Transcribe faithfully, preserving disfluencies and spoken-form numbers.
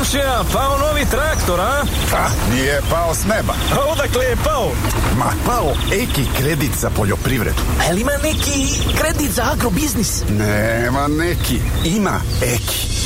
Komšija, pao novi traktor, a? Ha, nije pao s neba. A odakle je pao? Ma, pao Eki kredit za poljoprivredu. A li ima neki kredit za agrobiznis? Nema neki, ima Eki.